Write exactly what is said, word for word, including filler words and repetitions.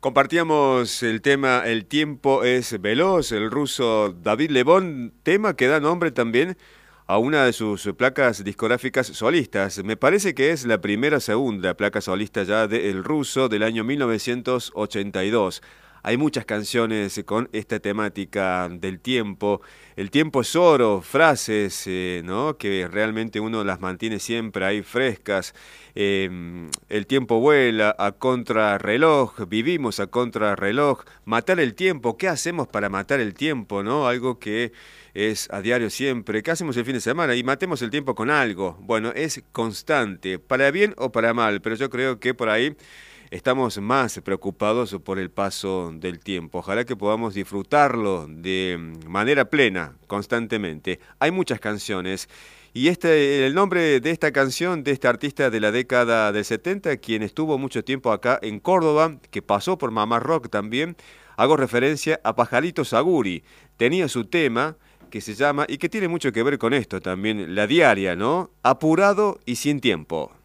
Compartíamos el tema El tiempo es veloz, el ruso David Lebón, tema que da nombre también a una de sus placas discográficas solistas. Me parece que es la primera o segunda placa solista ya del ruso del año mil novecientos ochenta y dos. Hay muchas canciones con esta temática del tiempo. El tiempo es oro, frases, eh, ¿no? Que realmente uno las mantiene siempre ahí frescas. Eh, el tiempo vuela a contrarreloj, vivimos a contrarreloj. Matar el tiempo, ¿qué hacemos para matar el tiempo, no? Algo que es a diario siempre. ¿Qué hacemos el fin de semana? Y matemos el tiempo con algo. Bueno, es constante, para bien o para mal, pero yo creo que por ahí estamos más preocupados por el paso del tiempo. Ojalá que podamos disfrutarlo de manera plena, constantemente. Hay muchas canciones. Y este, el nombre de esta canción, de este artista de la década del setenta, quien estuvo mucho tiempo acá en Córdoba, que pasó por Mamá Rock también, hago referencia a Pajarito Saguri. Tenía su tema que se llama, y que tiene mucho que ver con esto también, la diaria, ¿no? Apurado y sin tiempo.